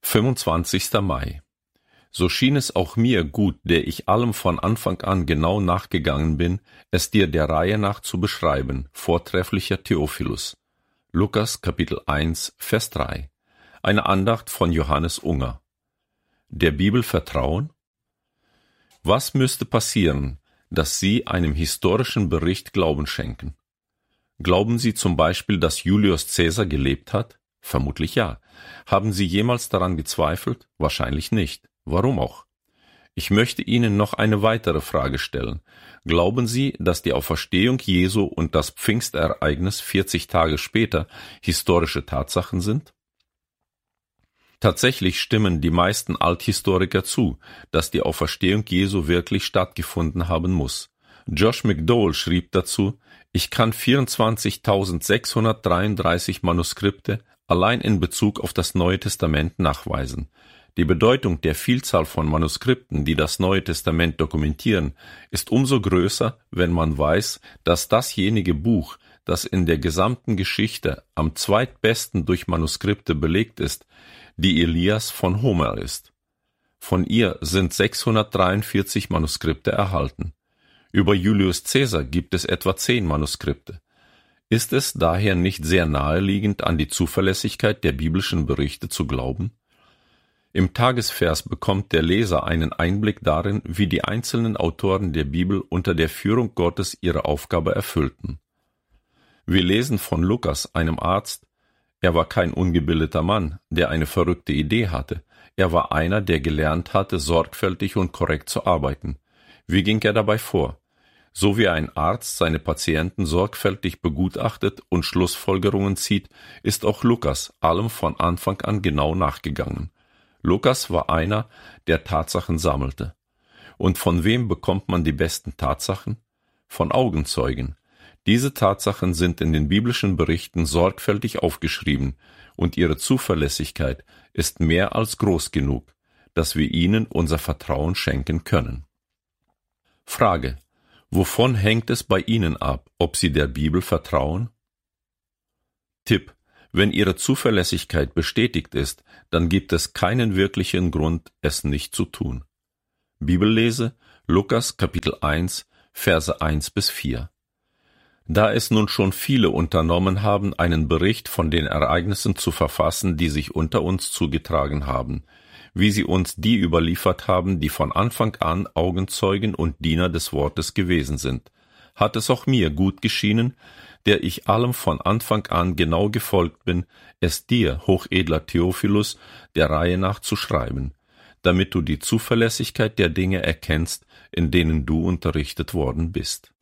25. Mai. So schien es auch mir gut, der ich allem von Anfang an genau nachgegangen bin, es dir der Reihe nach zu beschreiben, vortrefflicher Theophilus. Lukas Kapitel 1, Vers 3. Eine Andacht von Johannes Unger. Der Bibel vertrauen? Was müsste passieren, dass Sie einem historischen Bericht Glauben schenken? Glauben Sie zum Beispiel, dass Julius Caesar gelebt hat? Vermutlich ja. Haben Sie jemals daran gezweifelt? Wahrscheinlich nicht. Warum auch? Ich möchte Ihnen noch eine weitere Frage stellen. Glauben Sie, dass die Auferstehung Jesu und das Pfingstereignis 40 Tage später historische Tatsachen sind? Tatsächlich stimmen die meisten Althistoriker zu, dass die Auferstehung Jesu wirklich stattgefunden haben muss. Josh McDowell schrieb dazu: Ich kann 24.633 Manuskripte allein in Bezug auf das Neue Testament nachweisen. Die Bedeutung der Vielzahl von Manuskripten, die das Neue Testament dokumentieren, ist umso größer, wenn man weiß, dass dasjenige Buch, das in der gesamten Geschichte am zweitbesten durch Manuskripte belegt ist, die Ilias von Homer ist. Von ihr sind 643 Manuskripte erhalten. Über Julius Caesar gibt es etwa 10 Manuskripte. Ist es daher nicht sehr naheliegend, an die Zuverlässigkeit der biblischen Berichte zu glauben? Im Tagesvers bekommt der Leser einen Einblick darin, wie die einzelnen Autoren der Bibel unter der Führung Gottes ihre Aufgabe erfüllten. Wir lesen von Lukas, einem Arzt: Er war kein ungebildeter Mann, der eine verrückte Idee hatte. Er war einer, der gelernt hatte, sorgfältig und korrekt zu arbeiten. Wie ging er dabei vor? So wie ein Arzt seine Patienten sorgfältig begutachtet und Schlussfolgerungen zieht, ist auch Lukas allem von Anfang an genau nachgegangen. Lukas war einer, der Tatsachen sammelte. Und von wem bekommt man die besten Tatsachen? Von Augenzeugen. Diese Tatsachen sind in den biblischen Berichten sorgfältig aufgeschrieben, und ihre Zuverlässigkeit ist mehr als groß genug, dass wir ihnen unser Vertrauen schenken können. Frage: Wovon hängt es bei Ihnen ab, ob Sie der Bibel vertrauen? Tipp: Wenn Ihre Zuverlässigkeit bestätigt ist, dann gibt es keinen wirklichen Grund, es nicht zu tun. Bibellese: Lukas Kapitel 1, Verse 1 bis 4. Da es nun schon viele unternommen haben, einen Bericht von den Ereignissen zu verfassen, die sich unter uns zugetragen haben, wie sie uns die überliefert haben, die von Anfang an Augenzeugen und Diener des Wortes gewesen sind, hat es auch mir gut geschienen, der ich allem von Anfang an genau gefolgt bin, es dir, hochedler Theophilus, der Reihe nach zu schreiben, damit du die Zuverlässigkeit der Dinge erkennst, in denen du unterrichtet worden bist.